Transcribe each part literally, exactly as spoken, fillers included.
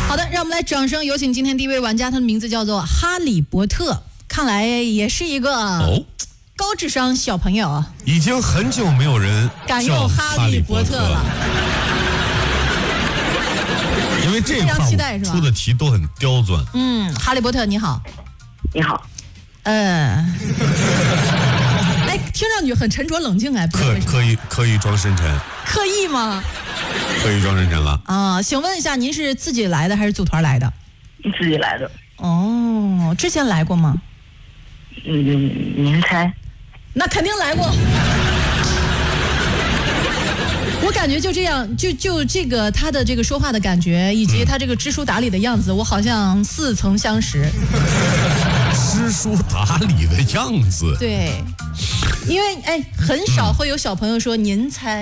好的，让我们来掌声有请今天第一位玩家，他的名字叫做哈利波特，看来也是一个哦高智商小朋友。 已经很久没有人敢用哈利波特了， 因为这一块出的题都很刁钻。 嗯，哈利波特你好。 你好。 呃，哎，听上去很沉着冷静哎， 刻刻意刻意装深沉。 刻意吗？ 刻意装深沉了啊！请问一下，您是自己来的还是组团来的？ 自己来的。 哦，之前来过吗？ 嗯，您猜？ 那肯定来过。我感觉就这样，就就这个他的这个说话的感觉，以及他这个知书达理的样子，我好像似曾相识。 知书达理的样子。 对，因为哎，很少会有小朋友说您猜，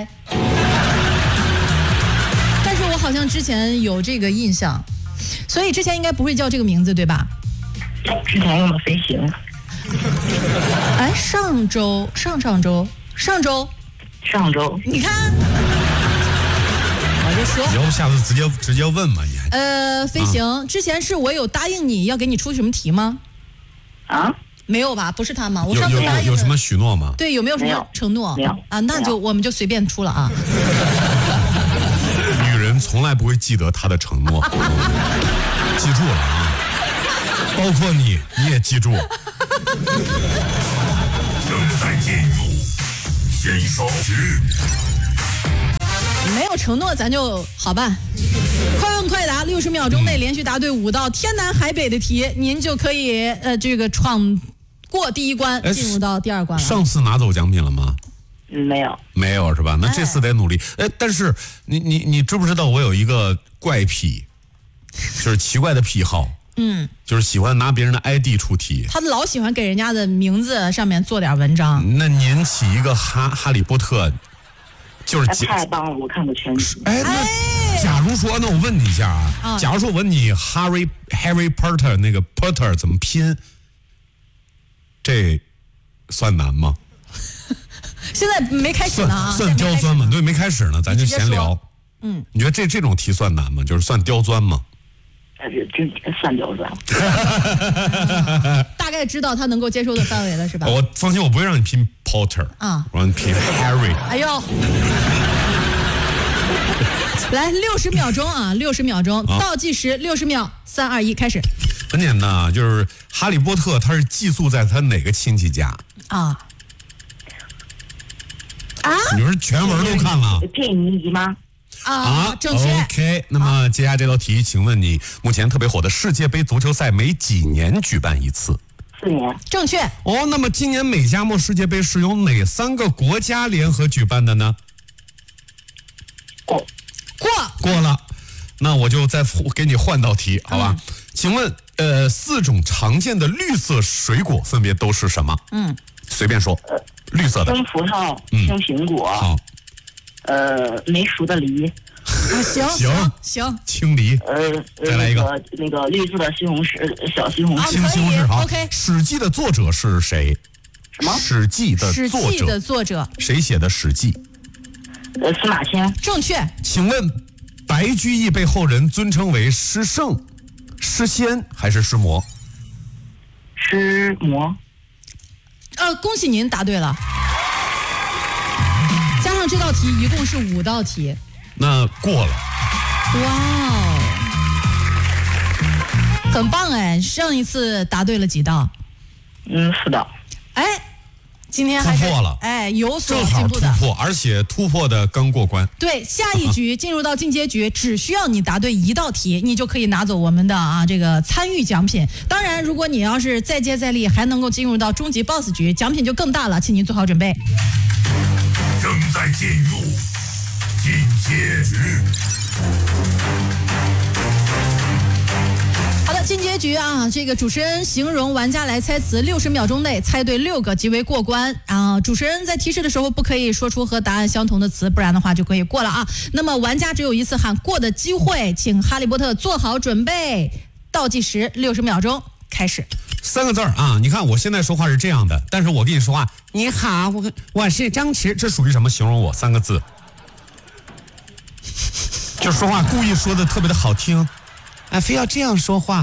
但是我好像之前有这个印象，所以之前应该不会叫这个名字对吧？ 之前用的飞行。 哎，上周、上上周、上周、 上周， 你看，我就说， 要不下次直接直接问嘛，你还呃，飞行、 啊、 之前是我有答应你要给你出什么题吗？ 啊， 没有吧？不是他吗？我上次答应有有什么许诺吗？ 对，有没有什么承诺？ 没有啊，那就我们就随便出了啊。 女人从来不会记得她的承诺，记住了啊，包括你，你也记住。 正在进入先手时， 没有承诺咱就好办。快问快答，六十秒钟内连续答对五道天南海北的题，您就可以呃这个闯过第一关，进入到第二关了。 上次拿走奖品了吗？ 嗯，没有， 没有是吧？那这次得努力。哎，但是你你你知不知道我有一个怪癖，就是奇怪的癖好。 嗯， 就是喜欢拿别人的 I D 出题。 他老喜欢给人家的名字上面做点文章。 那您起一个哈哈利波特，就是太棒了，我看过全集。 哎，那假如说，那我问你一下啊，啊假如说我问你 Harry Harry Potter 那个 Potter 怎么拼，这算难吗？ 现在没开始呢啊， 算刁钻吗？对，没开始呢，咱就闲聊。 嗯， 你觉得这这种题算难吗？就是算刁钻吗？ 真算刁钻。 大概知道他能够接受的范围了，是吧？ 我放心，我不会让你拼 Potter 啊， 我让你拼 Harry。 哎呦，来六十秒钟啊，六十秒钟，啊、倒计时，六十秒，三二一，开始。 很简单啊，就是哈利波特他是寄宿在他哪个亲戚家啊？啊？ 你说全文都看了？ 佩妮吗？ 啊，正确。 OK， 那么接下来这道题，请问你目前特别火的世界杯足球赛每几年举办一次？ 四年。 正确。 哦，那么今年美加墨世界杯是由哪三个国家联合举办的呢？ 过。 过。 过了。那我就再给你换道题，好吧？嗯、请问，呃，四种常见的绿色水果分别都是什么？嗯，随便说。呃、绿色的。 青葡萄、青苹果。 好。 呃，没熟的梨。 啊、行行行， 青梨。 呃， 再来一个， 那个绿色的西红柿，小西红柿。 青西红柿好。 OK。 史记的作者是谁？ 什么？ 史记的作者。 史记的作者。 谁写的《史记》？ 呃，司马迁。 正确。 请问，白居易被后人尊称为诗圣、诗仙还是诗魔？ 诗魔。 呃，恭喜您答对了。加上这道题一共是五道题， 那过了。 哇哦，很棒哎！上一次答对了几道？ 嗯，四道。 哎，今天还是突破了， 哎，有所进步的，正好突破，而且突破的刚过关。 对，下一局进入到进阶局，只需要你答对一道题，你就可以拿走我们的啊这个参与奖品。当然，如果你要是再接再厉，还能够进入到终极 boss 局，奖品就更大了，请您做好准备。 正在进入进阶局。 好的，进阶局啊，这个主持人形容玩家来猜词，六十秒钟内猜对六个即为过关啊。主持人在提示的时候不可以说出和答案相同的词，不然的话就可以过了啊。那么玩家只有一次喊过的机会，请哈利波特做好准备，倒计时六十秒钟开始。 三个字儿啊！你看我现在说话是这样的，但是我跟你说话，你好，我我是张弛，这属于什么？形容我三个字，就说话故意说的特别的好听。 哎，非要这样说话。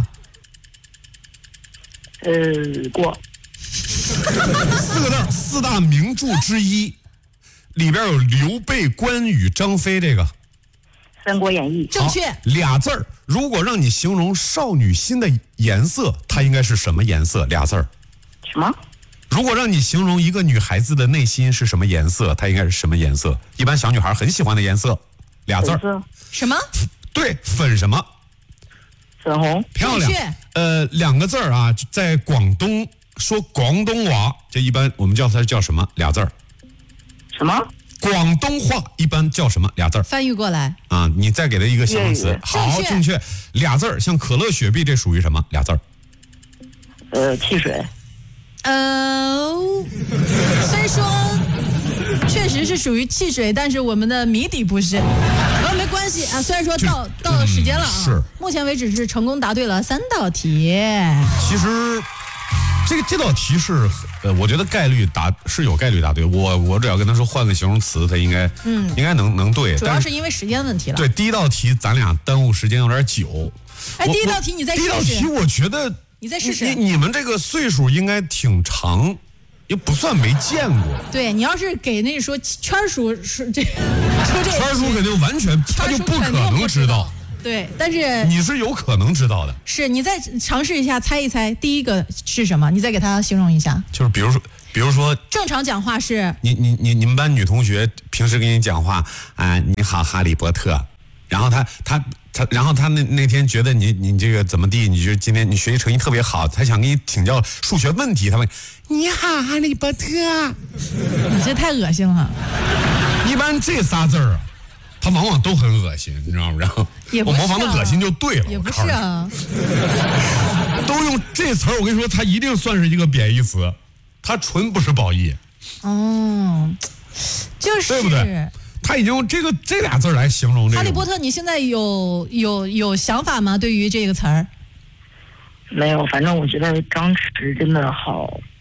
呃，过。 四个字，四大名著之一，里边有刘备、关羽、张飞，这个《 三国演义》 正确。 俩字儿，如果让你形容少女心的颜色，它应该是什么颜色？俩字儿。 什么？ 如果让你形容一个女孩子的内心是什么颜色，它应该是什么颜色？一般小女孩很喜欢的颜色，俩字儿。 什么？ 对，粉什么？ 粉红。 漂亮。呃，两个字儿啊，在广东说广东话，这一般我们叫它叫什么？俩字儿。 什么？ 广东话一般叫什么？俩字儿。 翻译过来啊，你再给它一个形容词。好，正确。俩字儿，像可乐、雪碧，这属于什么？俩字儿。 呃，汽水。 呃，虽然说确实是属于汽水，但是我们的谜底不是。呃，没关系啊，虽然说到到了时间了啊， 是。 目前为止是成功答对了三道题。 其实。这个这道题是，呃，我觉得概率答是有概率答对。我我只要跟他说换个形容词，他应该，嗯，应该能能对。 主要是因为时间问题了。 对，第一道题咱俩耽误时间有点久。 哎，第一道题你再试试。 第一道题我觉得你再试试。 你你们这个岁数应该挺长，又不算没见过。 对你要是给那说圈叔说这，说这圈叔肯定完全他就不可能知道。 对，但是你是有可能知道的。 是你再尝试一下，猜一猜第一个是什么？你再给他形容一下。 就是比如说，比如说， 正常讲话是你你你你们班女同学平时跟你讲话，啊，你好，哈利波特。然后他他他，然后他那那天觉得你你这个怎么地？你觉得今天你学习成绩特别好，他想跟你请教数学问题，他问你好，哈利波特。 你这太恶心了。 一般这仨字儿。他往往都很恶心，你知道吗？然后我模仿的恶心就对了。 也不是啊， 都用这词儿，我跟你说，它一定算是一个贬义词，它纯不是褒义。 哦，就是对不对？他已经用这个这俩字来形容这个。 哈利波特，你现在有有有想法吗？对于这个词儿？ 没有，反正我觉得张弛真的好。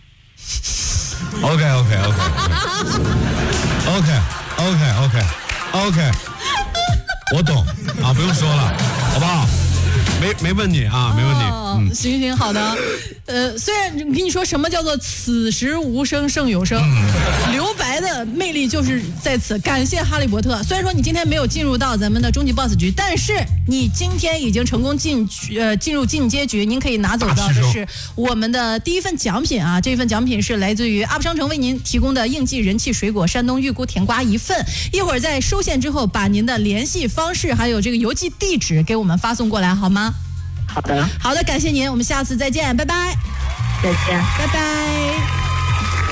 OK OK OK OK OK OK OK， 我懂啊，不用说了，好不好？没没问题啊，没问题。 哦、嗯，行行好的。呃，虽然我跟你说什么叫做此时无声胜有声，嗯、留白的魅力就是在此。感谢哈利波特。虽然说你今天没有进入到咱们的终极 boss 局，但是你今天已经成功进呃进入进阶局，您可以拿走到的是我们的第一份奖品啊！这份奖品是来自于 U P 商城为您提供的应季人气水果山东玉菇甜瓜一份。一会儿在收线之后，把您的联系方式还有这个邮寄地址给我们发送过来，好吗？ 好的， 好的，感谢您，我们下次再见，拜拜， 再见， 拜拜。